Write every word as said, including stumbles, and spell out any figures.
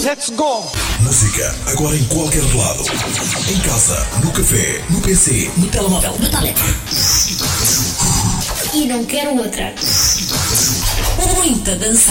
Let's go! Música agora em qualquer lado. Em casa, no café, no P C, no telemóvel, no tablet. E não quero outra. Muita dança.